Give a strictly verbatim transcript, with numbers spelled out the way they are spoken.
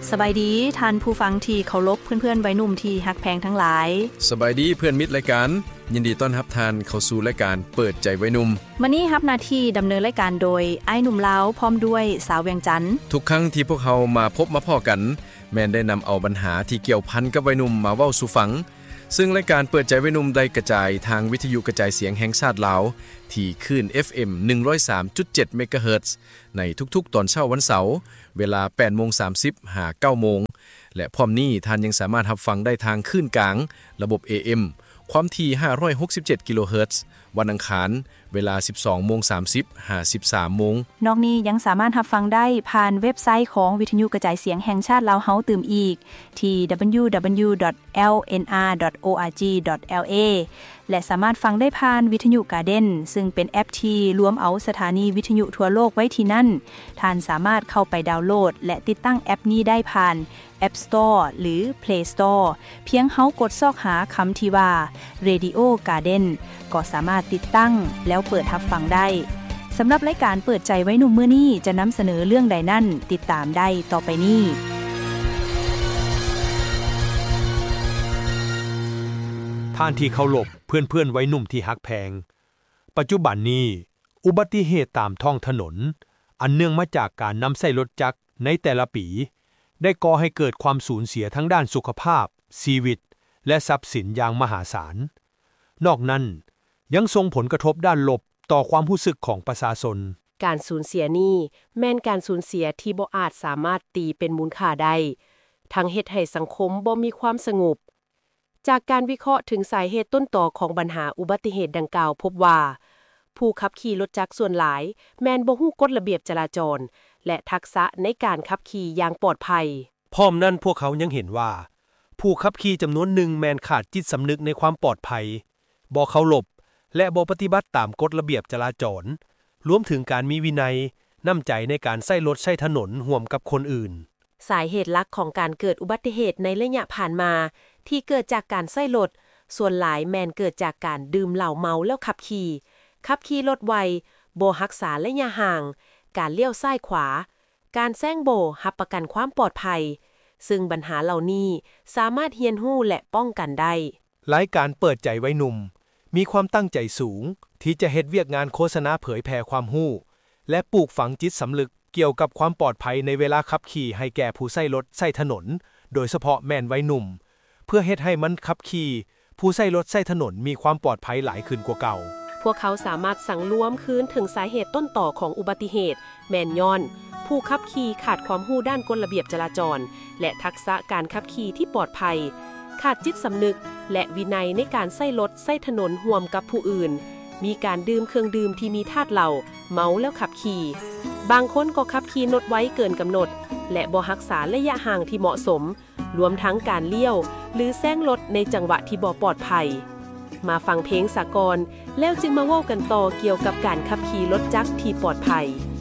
สบายดีท่านผู้ฟังที่เคารพเพื่อนๆวัยหนุ่มที่ฮักแพงทั้งหลายสบายดีเพื่อนมิตรรายการยินดีต้อนรับท่านเข้าสู่รายการเปิดใจวัยหนุ่มมื้อนี้รับหน้าที่ดำเนินรายการโดยอ้ายหนุ่มลาวพร้อมด้วยสาวเวียงจันทน์ทุกครั้งที่พวกเขามาพบมาพ้อกันแม่นได้นำเอาปัญหาที่เกี่ยวพันกับวัยหนุ่มมาเว้าสู่ฟังซึ่งรายการเปิดใจวัยหนุ่มได้กระจายทางวิทยุกระจายเสียงแห่งชาติลาวที่คลื่น เอฟ เอ็ม หนึ่งร้อยสามจุดเจ็ด เมกะเฮิรตซ์ในทุกๆตอนเช้าวันเสาร์เวลา แปดโมงสามสิบ ถึง เก้าโมงและพร้อมนี้ท่านยังสามารถรับฟังได้ทางคลื่นกลางระบบ เอ เอ็ม ความถี่ห้าร้อยหกสิบเจ็ดกิโลเฮิรตซ์วันอังคารเวลา สิบสองโมงสามสิบ ถึง สิบสามโมงนอกนี้ยังสามารถรับฟังได้ผ่านเว็บไซต์ของวิทยุกระจายเสียงแห่งชาติลาวเฮาตื่มอีกที่ ดับเบิลยู ดับเบิลยู ดอท แอล เอ็น อาร์ ดอท โอ อาร์ จี ดอท แอล เอ และสามารถฟังได้ผ่านวิทยุกาเด้นซึ่งเป็นแอปที่รวมเอาสถานีวิทยุทั่วโลกไว้ที่นั่นท่านสามารถเข้าไปดาวน์โหลดและติดตั้งแอปนี้ได้ผ่าน App Store หรือ Play Store เพียงเฮากดซอกหาคำที่ว่า Radio Garden ก็สามารถติดตั้งแล้วเปิดรับฟังได้สำหรับรายการเปิดใจไว้หนุ่มมื้อนี้จะนำเสนอเรื่องใดนั่นติดตามได้ต่อไปนี้ท่านที่เคารพเพื่อนๆไว้หนุ่มที่ฮักแพงปัจจุบันนี้อุบัติเหตุตามท้องถนนอันเนื่องมาจากการนำใช้รถจักรในแต่ละปีได้ก่อให้เกิดความสูญเสียทั้งด้านสุขภาพชีวิตและทรัพย์สินอย่างมหาศาลนอกนั้นยังส่งผลกระทบด้านลบต่อความรู้สึกของประชาชนการสูญเสียนี้แม่นการสูญเสียที่บ่อาจสามารถตีเป็นมูลค่าได้ทั้งเฮ็ดให้สังคมบ่มีความสงบจากการวิเคราะห์ถึงสาเหตุต้นตอของปัญหาอุบัติเหตุดังกล่าวพบว่าผู้ขับขี่รถจักรส่วนหลายแม่นบ่ฮู้กฎระเบียบจราจรและทักษะในการขับขี่อย่างปลอดภัยพร้อมนั้นพวกเขายังเห็นว่าผู้ขับขี่จำนวนหนึ่งแม่นขาดจิตสำนึกในความปลอดภัยบ่เคารพและบ่ปฏิบัติตามกฎระเบียบจราจรรวมถึงการมีวินัยน้ำใจในการใช้รถใช้ถนนร่วมกับคนอื่นสาเหตุหลักของการเกิดอุบัติเหตุในระยะผ่านมาที่เกิดจากการใช้รถส่วนหลายแม่นเกิดจากการดื่มเหล้าเมาแล้วขับขี่ขับขี่รถไวบ่รักษาระยะห่างการเลี้ยวซ้ายขวาการแซงโบรับประกันความปลอดภัยซึ่งปัญหาเหล่านี้สามารถเรียนรู้และป้องกันได้รายการเปิดใจไว้หนุ่มมีความตั้งใจสูงที่จะเฮ็ดเวียกงานโฆษณาเผยแพร่ความรู้และปลูกฝังจิตสำนึกเกี่ยวกับความปลอดภัยในเวลาขับขี่ให้แก่ผู้ใช้รถใช้ถนนโดยเฉพาะแม่นวัยหนุ่มเพื่อเฮ็ดให้มันขับขี่ผู้ใช้รถใช้ถนนมีความปลอดภัยหลายขึ้นกว่าเก่าพวกเขาสามารถสังรวมคืนถึงสาเหตุต้นต่อของอุบัติเหตุแม่นย้อนผู้ขับขี่ขาดความรู้ด้านกฎระเบียบจราจรและทักษะการขับขี่ที่ปลอดภัยขาดจิตสำนึกและวินัยในการใช้รถใช้ถนนร่วมกับผู้อื่นมีการดื่มเครื่องดื่มที่มีธาตุเหล้าเมาแล้วขับขี่บางคนก็ขับขี่รถไว้เกินกำหนดและบ่รักษาระยะห่างที่เหมาะสมรวมทั้งการเลี้ยวหรือแซงรถในจังหวะที่บ่ปลอดภัยมาฟังเพลงสากลแล้วจึงมาเว้ากันต่อเกี่ยวกับการขับขี่รถจักรที่ปลอดภัย